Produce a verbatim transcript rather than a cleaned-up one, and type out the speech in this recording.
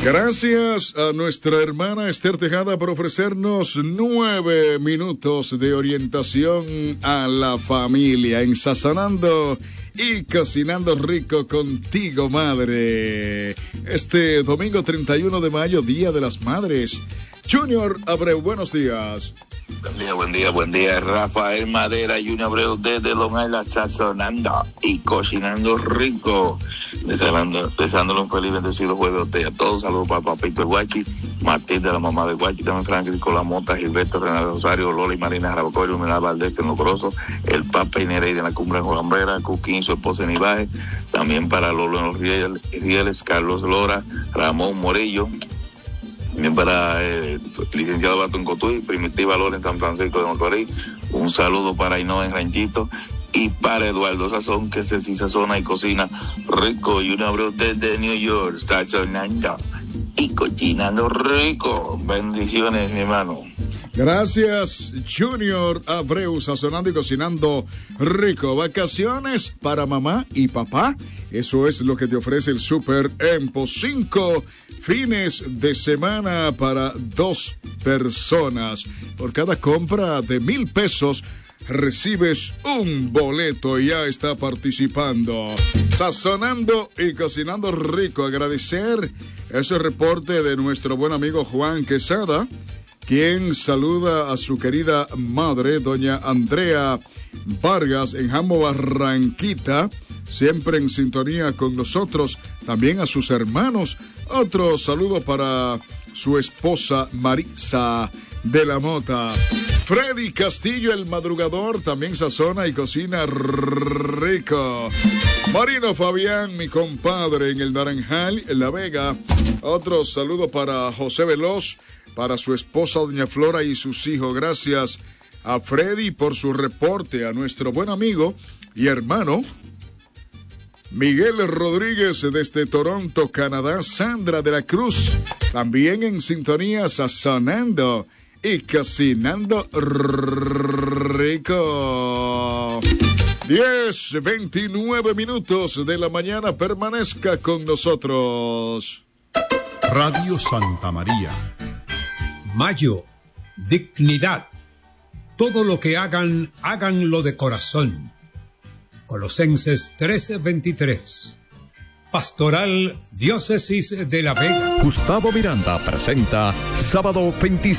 Gracias a nuestra hermana Esther Tejada por ofrecernos nueve minutos de orientación a la familia en Sazonando y Cocinando Rico contigo, madre. Este domingo treinta y uno de mayo, Día de las Madres. Junior Abreu, buenos días. Buen día, buen día, buen día. Rafael Madera, Junior Abreu desde Long Island, Sazonando y Cocinando Rico. Deseando, deseándole un feliz bendecido jueves a usted. A todos, saludos para Papito el Guachi, Martín de la mamá de Guachi, también Frank Nicolás Mota, Gilberto Renato Rosario, Lola y Marina Jarabacoy, Luminal Valdés, en Locoroso, el Papa y Nereida de la Cumbre en Jolambera, Cuquín, su esposa en Ibaje, también para Lolo en los Rieles, Rieles Carlos Lora, Ramón Morillo, también para el eh, licenciado Bato en Cotuí, Primitiva Lora en San Francisco de Macorís, un saludo para Ainhoa en Ranchito, y para Eduardo Sazón, que se sí sazona y cocina rico, y un abrazo desde New York, sazonando y cocinando rico. Bendiciones, mi hermano. Gracias, Junior Abreu, sazonando y cocinando rico. Vacaciones para mamá y papá. Eso es lo que te ofrece el Super Empo. Cinco fines de semana para dos personas. Por cada compra de mil pesos, recibes un boleto y ya está participando. Sazonando y cocinando rico. Agradecer ese reporte de nuestro buen amigo Juan Quesada, quien saluda a su querida madre, doña Andrea Vargas, en Jambo, Barranquita, siempre en sintonía con nosotros. También a sus hermanos. Otro saludo para su esposa Marisa de la Mota. Freddy Castillo, el madrugador, también sazona y cocina rico. Marino Fabián, mi compadre, en el Naranjal, en La Vega. Otro saludo para José Veloz, para su esposa doña Flora y sus hijos. Gracias a Freddy por su reporte. A nuestro buen amigo y hermano Miguel Rodríguez desde Toronto, Canadá. Sandra de la Cruz, también en sintonía, sazonando y cocinando rico. diez, veintinueve minutos de la mañana. Permanezca con nosotros. Radio Santa María. Mayo, dignidad. Todo lo que hagan, háganlo de corazón. Colosenses trece veintitrés. Pastoral Diócesis de La Vega. Gustavo Miranda presenta sábado veinticinco